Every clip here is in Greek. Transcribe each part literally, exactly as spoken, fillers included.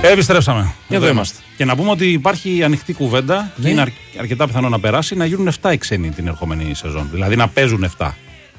Επιστρέψαμε. Εδώ είμαστε. Και να πούμε ότι υπάρχει ανοιχτή κουβέντα ναι. και είναι αρ- αρκετά πιθανό να περάσει να γίνουν επτά οι ξένοι την ερχόμενη σεζόν. Δηλαδή να παίζουν επτά.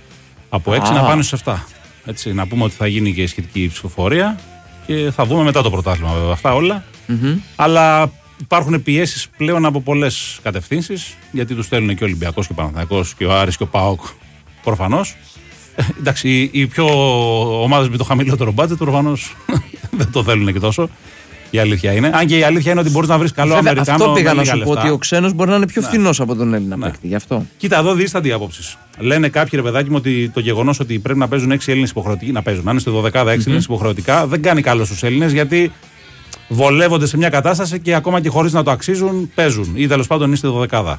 Από έξι να πάνε στους επτά. Έτσι, να πούμε ότι θα γίνει και η σχετική ψηφοφορία και θα δούμε μετά το πρωτάθλημα βέβαια αυτά όλα. Mm-hmm. Αλλά υπάρχουν πιέσεις πλέον από πολλές κατευθύνσεις, γιατί τους θέλουν και ο Ολυμπιακός και ο Παναθηναϊκός και ο Άρης και ο ΠΑΟΚ προφανώς. Ε, εντάξει, οι, οι πιο ομάδες με το χαμηλότερο μπάτζετ προφανώς δεν το θέλουν και τόσο. Η αλήθεια είναι. Αν και η αλήθεια είναι ότι μπορείς να βρεις καλό Βέβαια, Αμερικάνο. Αυτό πήγα να σου λεφτά. πω, ότι ο ξένος μπορεί να είναι πιο ναι. φθηνός από τον Έλληνα ναι. παίκτη. Γι' αυτό. Κοίτα, εδώ δίστανται οι απόψεις. Λένε κάποιοι ρε παιδάκι μου ότι το γεγονός ότι πρέπει να παίζουν έξι Έλληνες υποχρεωτικοί, να παίζουν, να είναι στη δωδεκάδα έξι mm-hmm. Έλληνες υποχρεωτικά, δεν κάνει καλό στους Έλληνες, γιατί βολεύονται σε μια κατάσταση και ακόμα και χωρίς να το αξίζουν παίζουν ή τέλος πάντων είναι στη δωδεκάδα.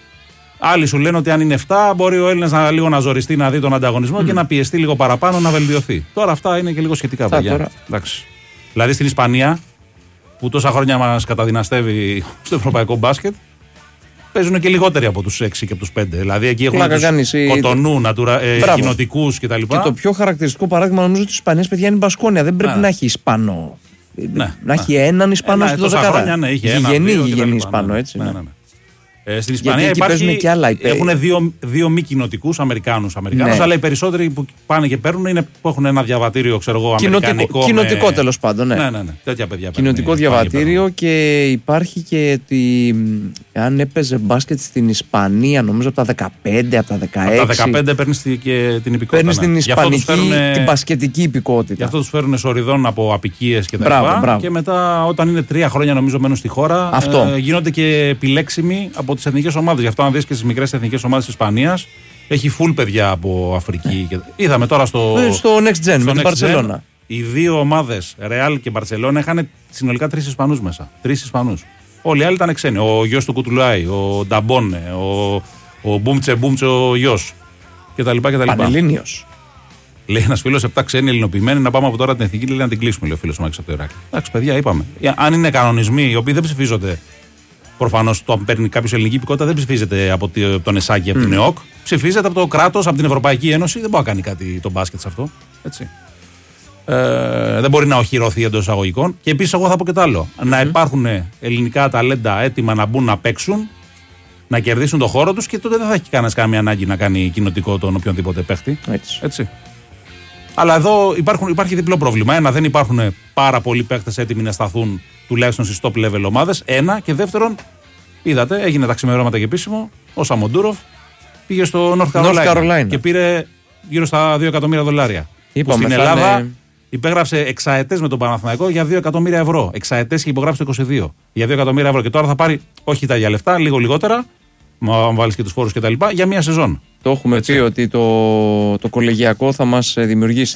Άλλοι σου λένε ότι αν είναι επτά, μπορεί ο Έλληνας να, λίγο να ζοριστεί, να δει τον ανταγωνισμό mm. και να πιεστεί λίγο παραπάνω, να βελτιωθεί. Τώρα αυτά είναι και λίγο σχετικά παιδιά. Δηλαδή στην Ισπανία, που τόσα χρόνια μας καταδυναστεύει στο ευρωπαϊκό μπάσκετ, παίζουν και λιγότεροι από τους έξι και από τους πέντε. Δηλαδή εκεί έχουν τους Κοτονού, νατουρα, ε, κοινοτικούς κτλ. Και το πιο χαρακτηριστικό παράδειγμα νομίζω ότι η Ισπανία παιδιά είναι η Μπασκόνια. Δεν πρέπει ναι. να έχει Ισπανό. Ναι, να ναι. έχει έναν Ισπανό στη δωδεκάδα. Ναι, γηγενή Ισπανό, έτσι. Ναι, ναι, ναι. Ε, στην Ισπανία υπάρχει, και άλλα, έχουν δύο, δύο μη κοινοτικούς Αμερικάνους, Αμερικάνους ναι. αλλά οι περισσότεροι που πάνε και παίρνουν είναι που έχουν ένα διαβατήριο, ξέρω εγώ, αμερικανικό. Κοινοτικό με... τέλος πάντων, ναι. Ναι, ναι, ναι. Τέτοια παιδιά κοινοτικό διαβατήριο και υπάρχει και ότι αν έπαιζε μπάσκετ στην Ισπανία, νομίζω από τα δεκαπέντε, από τα δεκαέξι. Από τα δεκαπέντε παίρνεις και την υπηκότητα. Παίρνεις την ισπανική, φέρουνε... την μπασκετική υπηκότητα. Γι' αυτό τους φέρουν σοριδών από απικίες και τα λοιπά. Και μετά, όταν είναι τρία χρόνια νομίζω μένουν στη χώρα, ε, γίνονται και επιλέξιμοι από τις εθνικές ομάδες. Γι' αυτό, αν δεις και στις μικρές εθνικές ομάδες της Ισπανίας, έχει full παιδιά από Αφρική. Και... Είδαμε τώρα στο, στο Next Gen, στο με την Μπαρσελόνα. Οι δύο ομάδες, Ρεάλ και Μπαρσελόνα, είχαν συνολικά τρεις Ισπανούς μέσα. Τρεις Ισπανούς. Όλοι οι άλλοι ήταν ξένοι. Ο γιος του Κουτουλάη, ο Νταμπόνε, ο, ο Μπούμτσε Μπούμτσε ο γιος κτλ. Πανελλήνιος. Λέει ένας φίλος, επτά ξένοι ελληνοποιημένοι, να πάμε από τώρα την εθνική, λέει να την κλείσουμε, λέει ο φίλος μου από το Ηράκλειο. Εντάξει, παιδιά, είπαμε. Αν είναι κανονισμοί οι οποίοι δεν ψηφίζονται. Προφανώς το αν παίρνει κάποιο ελληνική υπηκότητα δεν ψηφίζεται από τον ΕΣΑΚΙ, από mm. την ΕΟΚ. Ψηφίζεται από το κράτος, από την Ευρωπαϊκή Ένωση. Δεν μπορεί να κάνει κάτι το μπάσκετ σε αυτό. Έτσι. Ε, δεν μπορεί να οχυρωθεί εντός εισαγωγικών. Και επίσης, εγώ θα πω και το άλλο. Mm. Να υπάρχουν ελληνικά ταλέντα έτοιμα να μπουν να παίξουν, να κερδίσουν το χώρο τους και τότε δεν θα έχει κανένας καμία ανάγκη να κάνει κοινοτικό τον οποιονδήποτε παίχτη. Έτσι. Έτσι. Αλλά εδώ υπάρχουν, υπάρχει διπλό πρόβλημα. Ένα, δεν υπάρχουν πάρα πολλοί παίχτες έτοιμοι να σταθούν τουλάχιστον στις top level ομάδες. Ένα. Και δεύτερον, είδατε, έγινε τα ξημερώματα και επίσημο. Ο Σαμοντούροφ πήγε στο North Carolina, North Carolina και πήρε γύρω στα δύο εκατομμύρια δολάρια. Είπαμε, στην Ελλάδα είναι... υπέγραψε εξαετές με τον Παναθηναϊκό για δύο εκατομμύρια ευρώ. Εξαετές και υπογράψει το είκοσι δύο για δύο εκατομμύρια ευρώ. Και τώρα θα πάρει όχι τα ίδια λεφτά, λίγο λιγότερα. Μα αν βάλεις και τους φόρους κτλ. Για μία σεζόν. Το έχουμε Έτσι. πει ότι το, το κολεγιακό θα μας δημιουργήσει